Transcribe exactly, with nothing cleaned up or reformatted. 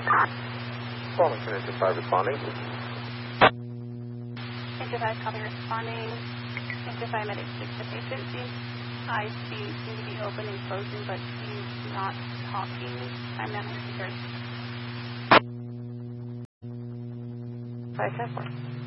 Farmington Engine five responding. Engine five, copy responding. Engine five, medic six, the patient seems, eyes seem to be open and closing, but he's not talking. I'm not necessary. five ten four.